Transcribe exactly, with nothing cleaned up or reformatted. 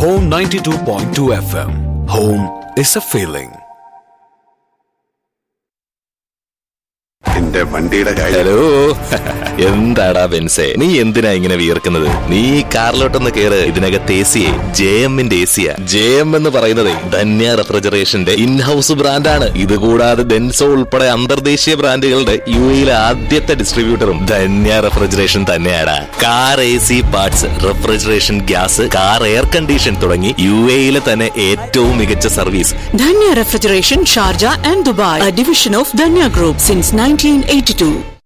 Home ninety-two point two F M. Home is a feeling. എന്റെ വണ്ടിയുടെ കാര്യം. Hello, എന്താടാ ബെൻസേ, നീ എന്തിനാ ഇങ്ങനെ വിയർക്കുന്നത്? നീ കാറിലോട്ടൊന്ന് കേറ്. ഇതിനകത്ത് എ സിയെ ജെ എമ്മിന്റെ എ സിയാ. ജെ എം എന്ന് പറയുന്നത് ധന്യ റെഫ്രിജറേഷന്റെ ഇൻഹൌസ് ബ്രാൻഡാണ്. ഇത് കൂടാതെ ഡെൻസോ ഉൾപ്പെടെ അന്തർദേശീയ ബ്രാൻഡുകളുടെ യു എയിലെ ആദ്യത്തെ ഡിസ്ട്രിബ്യൂട്ടറും Dhanya refrigeration തന്നെയാടാ. Car A C parts, refrigeration gas, car air condition തുടങ്ങി യു എയിലെ തന്നെ ഏറ്റവും മികച്ച service. Dhanya Refrigeration, Sharjah and Dubai, a division of Dhanya Group since nineteen eighty-two.